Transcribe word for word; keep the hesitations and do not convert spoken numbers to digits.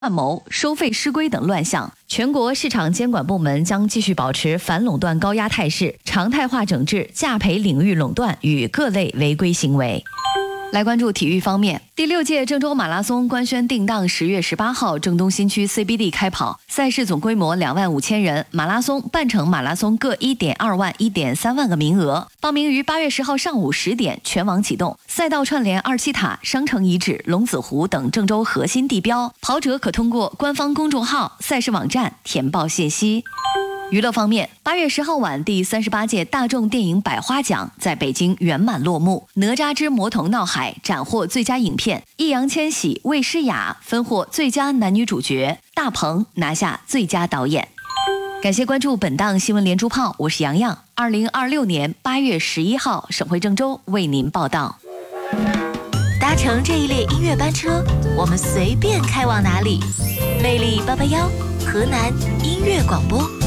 串谋、收费失规等乱象，全国市场监管部门将继续保持反垄断高压态势，常态化整治价培领域垄断与各类违规行为。来关注体育方面，第六届郑州马拉松官宣定档十月十八号郑东新区 C B D 开跑，赛事总规模两万五千人，马拉松、半程马拉松各一点二万、一点三万个名额，报名于八月十号上午十点全网启动。赛道串联二七塔、商城遗址、龙子湖等郑州核心地标，跑者可通过官方公众号、赛事网站填报信息。娱乐方面，八月十号晚，第三十八届大众电影百花奖在北京圆满落幕。《哪吒之魔童闹海》斩获最佳影片，易烊千玺、魏诗雅分获最佳男女主角，大鹏拿下最佳导演。感谢关注本档新闻连珠炮，我是洋洋。二零二六年八月十一号，省会郑州为您报道。 搭乘这一列音乐班车，我们随便开往哪里。魅力八八幺，河南音乐广播。